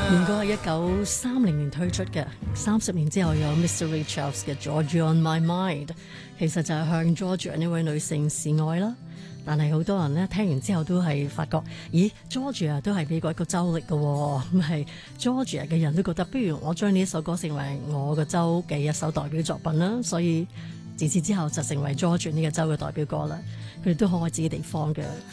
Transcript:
原歌係1930年推出嘅，30年之後有 Mr. Ray Charles 嘅 Georgia on My Mind， 其實就係向 Georgia 呢位女性示愛啦。但係好多人咧聽完之後都係發覺，咦 Georgia 都係美國一個州嚟嘅，咁係 Georgia 嘅人都覺得，不如我將呢一首歌成為我個州嘅一首代表作品啦。所以自此之後就成為 Georgia 呢個州嘅代表歌啦。佢哋都好愛自己地方嘅。